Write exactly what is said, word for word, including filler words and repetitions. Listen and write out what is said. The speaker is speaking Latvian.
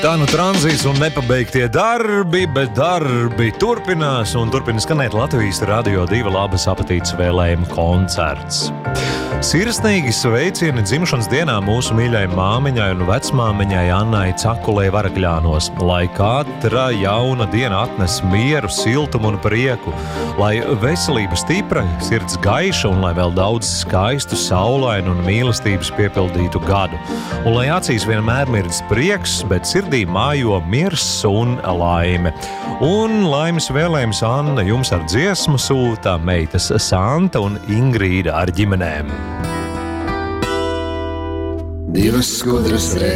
Tā nu tranzīs un nepabeigtie darbi, bet darbi turpinās un turpina skanēt Latvijas Radio divi labas apetītes vēlējumu koncerts. Sirsnīgi sveicieni dzimšanas dienā mūsu mīļai māmiņai un vecmāmiņai Annai Cakulē Varakļānos, lai katra jauna diena atnes mieru, siltumu un prieku, lai veselība stipra, sirds gaiša un lai vēl daudz skaistu, saulainu un mīlestības piepildītu gadu. Un lai acīs vienmēr mirdz prieks, bet sirdī mājo miers un laime. Un laimes vēlējums Anna jums ar dziesmu sūta meitas Santa un Ingrīda ar ģimenēm. Divas skudras reizes.